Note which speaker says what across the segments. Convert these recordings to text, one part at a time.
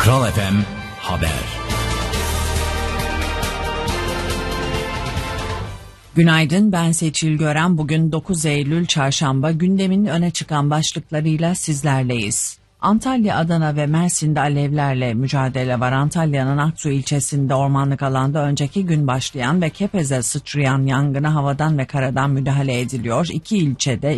Speaker 1: Kral FM Haber.
Speaker 2: Günaydın, ben Seçil Gören. Bugün 9 Eylül Çarşamba, gündemin öne çıkan başlıklarıyla sizlerleyiz. Antalya, Adana ve Mersin'de alevlerle mücadele var. Antalya'nın Aksu ilçesinde ormanlık alanda önceki gün başlayan ve Kepez'e sıçrayan yangına havadan ve karadan müdahale ediliyor. İki ilçede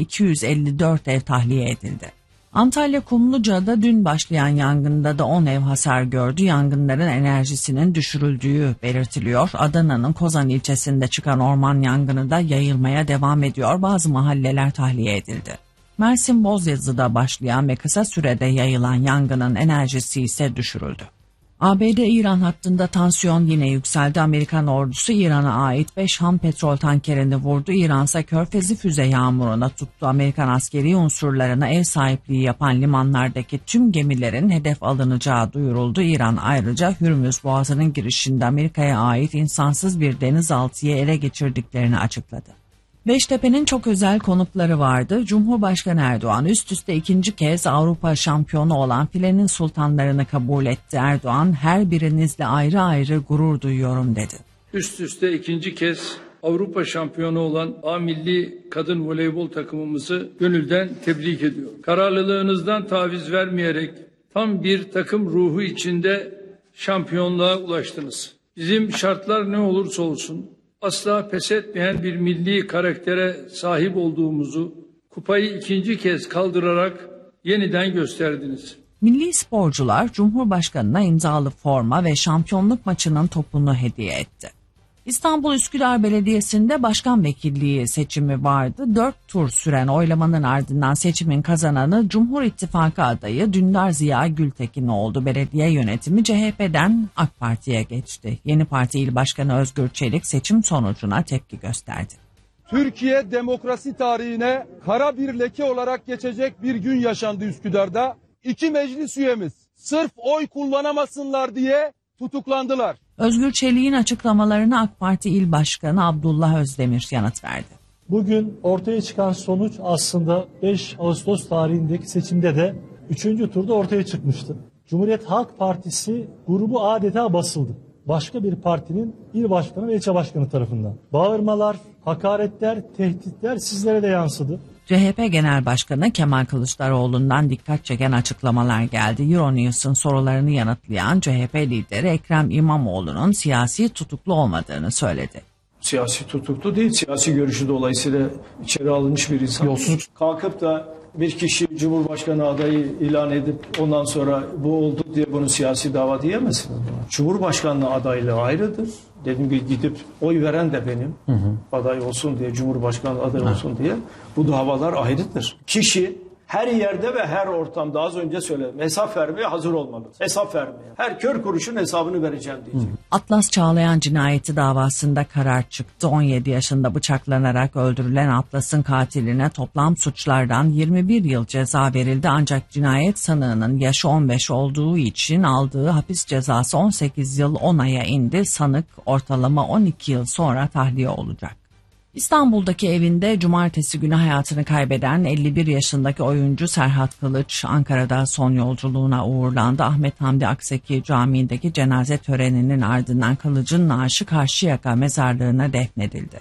Speaker 2: 254 ev tahliye edildi. Antalya Kumluca'da dün başlayan yangında da 10 ev hasar gördü. Yangınların enerjisinin düşürüldüğü belirtiliyor. Adana'nın Kozan ilçesinde çıkan orman yangını da yayılmaya devam ediyor. Bazı mahalleler tahliye edildi. Mersin Bozyazı'da başlayan ve kısa sürede yayılan yangının enerjisi ise düşürüldü. ABD-İran hattında tansiyon yine yükseldi. Amerikan ordusu İran'a ait 5 ham petrol tankerini vurdu. İran ise Körfez'i füze yağmuruna tuttu. Amerikan askeri unsurlarına ev sahipliği yapan limanlardaki tüm gemilerin hedef alınacağı duyuruldu. İran ayrıca Hürmüz Boğazı'nın girişinde Amerika'ya ait insansız bir denizaltıyı ele geçirdiklerini açıkladı. Beştepe'nin çok özel konukları vardı. Cumhurbaşkanı Erdoğan üst üste ikinci kez Avrupa şampiyonu olan filenin sultanlarını kabul etti. Erdoğan, her birinizle ayrı ayrı gurur duyuyorum dedi.
Speaker 3: Üst üste ikinci kez Avrupa şampiyonu olan A Milli Kadın Voleybol takımımızı gönülden tebrik ediyorum. Kararlılığınızdan taviz vermeyerek tam bir takım ruhu içinde şampiyonluğa ulaştınız. Bizim şartlar ne olursa olsun asla pes etmeyen bir milli karaktere sahip olduğumuzu kupayı ikinci kez kaldırarak yeniden gösterdiniz.
Speaker 2: Milli sporcular Cumhurbaşkanı'na imzalı forma ve şampiyonluk maçının topunu hediye etti. İstanbul Üsküdar Belediyesi'nde başkan vekilliği seçimi vardı. 4 tur süren oylamanın ardından seçimin kazananı Cumhur İttifakı adayı Dündar Ziya Gültekin oldu. Belediye yönetimi CHP'den AK Parti'ye geçti. Yeni Parti İl Başkanı Özgür Çelik seçim sonucuna tepki gösterdi.
Speaker 4: Türkiye demokrasi tarihine kara bir leke olarak geçecek bir gün yaşandı Üsküdar'da. 2 meclis üyemiz sırf oy kullanamasınlar diye tutuklandılar.
Speaker 2: Özgür Çelik'in açıklamalarına AK Parti İl Başkanı Abdullah Özdemir yanıt verdi.
Speaker 5: Bugün ortaya çıkan sonuç aslında 5 Ağustos tarihindeki seçimde de 3. turda ortaya çıkmıştı. Cumhuriyet Halk Partisi grubu adeta basıldı. Başka bir partinin il başkanı ve ilçe başkanı tarafından. Bağırmalar, hakaretler, tehditler sizlere de yansıdı.
Speaker 2: CHP Genel Başkanı Kemal Kılıçdaroğlu'ndan dikkat çeken açıklamalar geldi. Euronews'un sorularını yanıtlayan CHP lideri Ekrem İmamoğlu'nun siyasi tutuklu olmadığını söyledi.
Speaker 6: Siyasi tutuklu değil, siyasi görüşü dolayısıyla içeri alınmış bir insan. Yolsuzluk. Kalkıp da bir kişi Cumhurbaşkanı adayı ilan edip ondan sonra bu oldu diye bunu siyasi dava diyemezsin. Cumhurbaşkanlığı adaylığı ayrıdır. Dedim ki gidip oy veren de benim aday olsun diye, Cumhurbaşkanı aday olsun diye. Bu davalar ayrıdır. Kişi her yerde ve her ortamda az önce söyledim. Hesap vermeye hazır olmalı. Hesap vermeye. Her kör kuruşun hesabını vereceğim diyecek.
Speaker 2: Atlas Çağlayan cinayeti davasında karar çıktı. 17 yaşında bıçaklanarak öldürülen Atlas'ın katiline toplam suçlardan 21 yıl ceza verildi. Ancak cinayet sanığının yaşı 15 olduğu için aldığı hapis cezası 18 yıl 10 aya indi. Sanık ortalama 12 yıl sonra tahliye olacak. İstanbul'daki evinde cumartesi günü hayatını kaybeden 51 yaşındaki oyuncu Serhat Kılıç Ankara'da son yolculuğuna uğurlandı. Ahmet Hamdi Akseki Camii'ndeki cenaze töreninin ardından Kılıç'ın naaşı Karşıyaka mezarlığına defnedildi.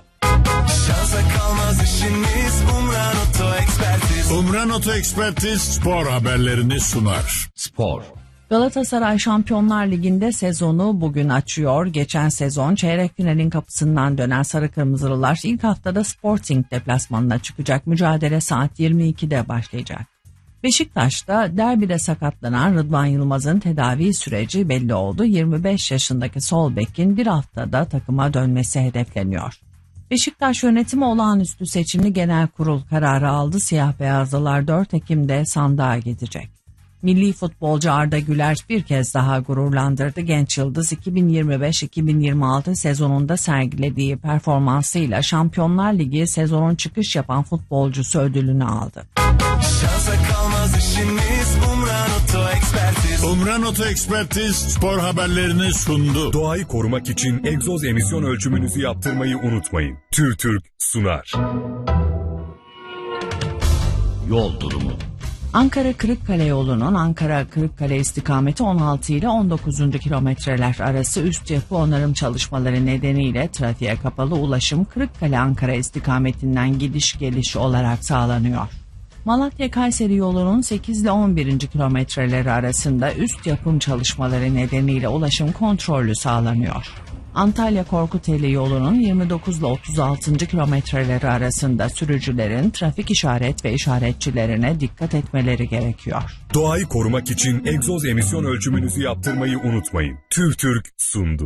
Speaker 7: Umran Oto Ekspertiz spor haberlerini sunar.
Speaker 1: Spor.
Speaker 2: Galatasaray Şampiyonlar Ligi'nde sezonu bugün açıyor. Geçen sezon çeyrek finalin kapısından dönen Sarı Kırmızılılar ilk haftada Sporting deplasmanına çıkacak. Mücadele saat 22'de başlayacak. Beşiktaş'ta derbide sakatlanan Rıdvan Yılmaz'ın tedavi süreci belli oldu. 25 yaşındaki sol bekin bir haftada takıma dönmesi hedefleniyor. Beşiktaş yönetimi olağanüstü seçimli genel kurul kararı aldı. Siyah beyazlılar 4 Ekim'de sandığa gidecek. Milli futbolcu Arda Güler bir kez daha gururlandırdı. Genç yıldız 2025-2026 sezonunda sergilediği performansıyla Şampiyonlar Ligi sezonun çıkış yapan futbolcusu ödülünü aldı.
Speaker 7: Umran Oto Ekspertiz spor haberlerini sundu.
Speaker 8: Doğayı korumak için egzoz emisyon ölçümünüzü yaptırmayı unutmayın. TÜRTÜRK sunar.
Speaker 1: Yol durumu.
Speaker 2: Ankara-Kırıkkale yolunun Ankara-Kırıkkale istikameti 16 ile 19. kilometreler arası üst yapı onarım çalışmaları nedeniyle trafiğe kapalı ulaşım Kırıkkale-Ankara istikametinden gidiş geliş olarak sağlanıyor. Malatya-Kayseri yolunun 8 ile 11. kilometreleri arasında üst yapım çalışmaları nedeniyle ulaşım kontrollü sağlanıyor. Antalya-Korkuteli yolunun 29 ile 36. kilometreleri arasında sürücülerin trafik işaret ve işaretçilerine dikkat etmeleri gerekiyor.
Speaker 8: Doğayı korumak için egzoz emisyon ölçümünüzü yaptırmayı unutmayın. TÜVTÜRK sundu.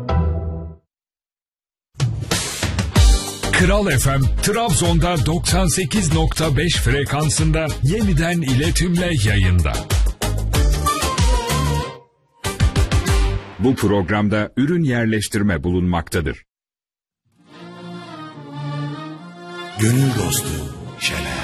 Speaker 7: Kral FM, Trabzon'da 98.5 frekansında yeniden iletimle yayında.
Speaker 8: Bu programda ürün yerleştirme bulunmaktadır.
Speaker 1: Gönül dostu Şener.